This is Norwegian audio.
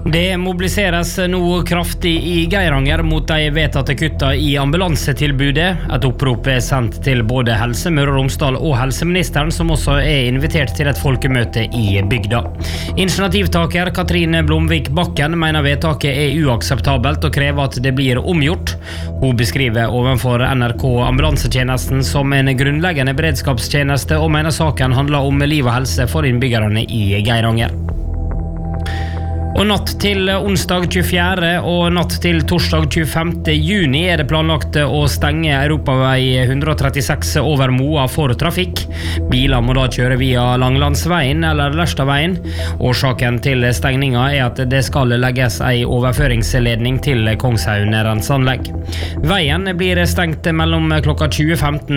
Det mobiliseres nå kraftig i Geiranger mot de vedtatte kutta i ambulansetilbudet. Et opprop sendt til både Helse Møre og Romsdal og helseministeren, som også invitert til et folkemøte i bygda. Initiativtaker Katrine Blomvik Bakken mener vedtaket uakseptabelt og krever at det blir omgjort. Hun beskriver overfor NRK ambulansetjenesten som en grunnleggende beredskapstjeneste og mener saken handler om liv og helse for innbyggerne i Geiranger. Og natt til onsdag 24. og natt til torsdag 25. juni det planlagt å stenge Europavei 136 over Moa for trafikk. Biler må da kjøre via Langlandsveien eller Lerstadveien. Årsaken til stengninga at det skal legges en overføringsledning til Kongshaug renseanlegg. Veien blir stengt mellom klokka 20.15